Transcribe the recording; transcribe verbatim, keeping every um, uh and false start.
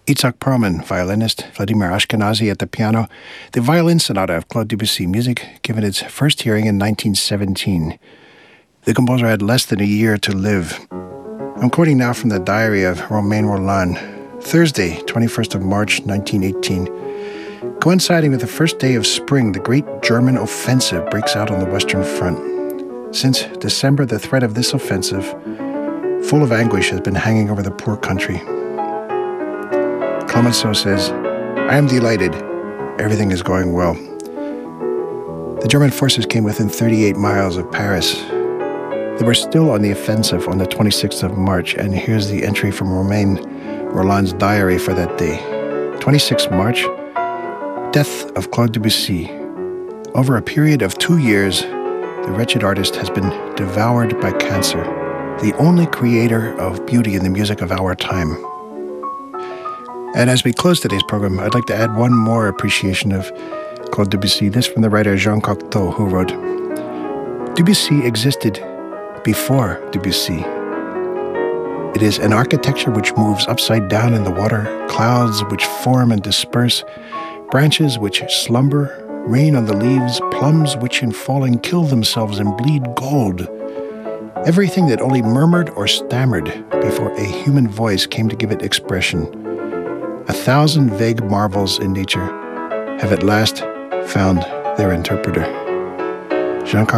Itzhak Perlman, violinist, Vladimir Ashkenazy at the piano, the violin sonata of Claude Debussy, music given its first hearing in nineteen seventeen. The composer had less than a year to live. I'm quoting now from the diary of Romain Rolland. Thursday, twenty-first of March, nineteen eighteen. Coinciding with the first day of spring, the great German offensive breaks out on the Western Front. Since December, the threat of this offensive, full of anguish, has been hanging over the poor country. Clemenceau says, "I am delighted. Everything is going well." The German forces came within thirty-eight miles of Paris. They were still on the offensive on the twenty-sixth of March, and here's the entry from Romain Rolland's diary for that day. twenty-sixth of March, death of Claude Debussy. Over a period of two years, the wretched artist has been devoured by cancer, the only creator of beauty in the music of our time. And as we close today's program, I'd like to add one more appreciation of Claude Debussy. This from the writer Jean Cocteau, who wrote, "Debussy existed before Debussy. It is an architecture which moves upside down in the water, clouds which form and disperse, branches which slumber, rain on the leaves, plums which in falling kill themselves and bleed gold. Everything that only murmured or stammered before a human voice came to give it expression. A thousand vague marvels in nature have at last found their interpreter." Jean